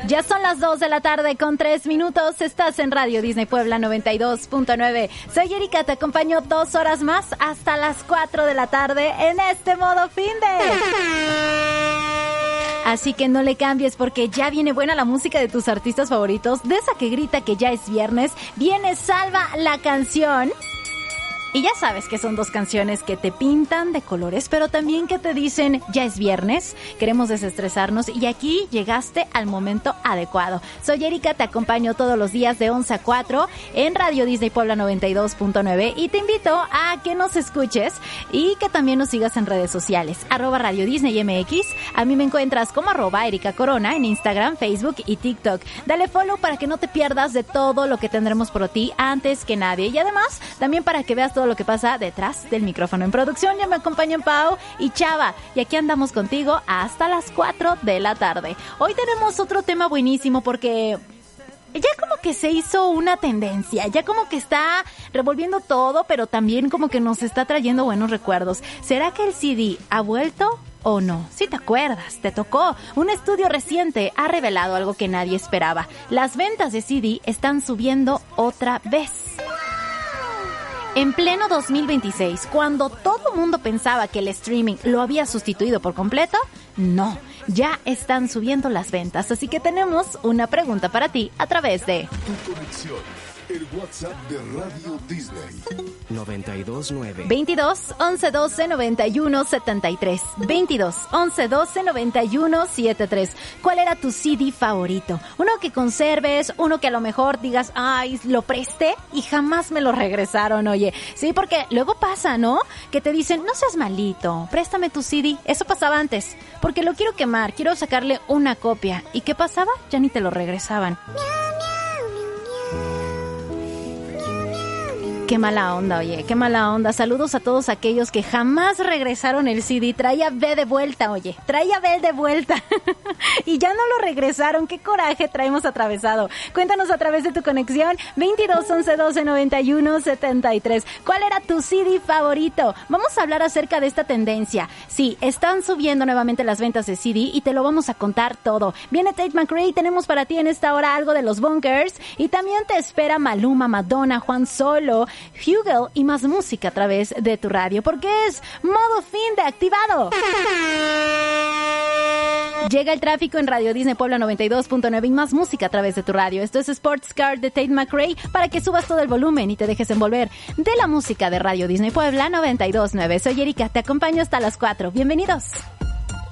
Ya son las 2 de la tarde con 3 minutos. Estás en Radio Disney Puebla 92.9. Soy Erika, te acompaño 2 horas más hasta las 4 de la tarde en este modo finde. Así que no le cambies porque ya viene buena la música de tus artistas favoritos, de esa que grita que ya es viernes. Viene Salva la canción. Y ya sabes que son 2 canciones que te pintan de colores, pero también que te dicen, ya es viernes, queremos desestresarnos y aquí llegaste al momento adecuado. Soy Erika, te acompaño todos los días de 11 a 4 en Radio Disney Puebla 92.9 y te invito a que nos escuches y que también nos sigas en redes sociales, @Radio Disney MX. A mí me encuentras como @Erika Corona en Instagram, Facebook y TikTok. Dale follow para que no te pierdas de todo lo que tendremos por ti antes que nadie y además también para que veas todo lo que pasa detrás del micrófono. En producción ya me acompañan Pau y Chava y aquí andamos contigo hasta las 4 de la tarde. Hoy tenemos otro tema buenísimo porque ya como que se hizo una tendencia, ya como que está revolviendo todo, pero también como que nos está trayendo buenos recuerdos. ¿Será que el CD ha vuelto o no? Si te acuerdas, te tocó. Un estudio reciente ha revelado algo que nadie esperaba. Las ventas de CD están subiendo otra vez. En pleno 2026, cuando todo mundo pensaba que el streaming lo había sustituido por completo, no, ya están subiendo las ventas. Así que tenemos una pregunta para ti a través de Tu conexión, el WhatsApp de Radio Disney. 929 22 11 12 91 73 22 11 12 91 73. ¿Cuál era tu CD favorito? Uno que conserves, uno que a lo mejor digas, ay, lo presté y jamás me lo regresaron, oye. Sí, porque luego pasa, ¿no? Que te dicen, no seas malito, préstame tu CD. Eso pasaba antes, porque lo quiero quemar, quiero sacarle una copia. ¿Y qué pasaba? Ya ni te lo regresaban. Qué mala onda, oye, qué mala onda. Saludos a todos aquellos que jamás regresaron el CD. Traía B de vuelta, oye, traía B de vuelta. Y ya no lo regresaron. Qué coraje traemos atravesado. Cuéntanos a través de tu conexión 22 11 12 91 73. ¿Cuál era tu CD favorito? Vamos a hablar acerca de esta tendencia. Sí, están subiendo nuevamente las ventas de CD y te lo vamos a contar todo. Viene Tate McRae, tenemos para ti en esta hora algo de los Bunkers y también te espera Maluma, Madonna, Juan Solo, Hugel y más música a través de tu radio, porque es modo finde activado. Llega el tráfico en Radio Disney Puebla 92.9 y más música a través de tu radio. Esto es Sports Car de Tate McRae para que subas todo el volumen y te dejes envolver de la música de Radio Disney Puebla 92.9. Soy Erika, te acompaño hasta las 4. Bienvenidos.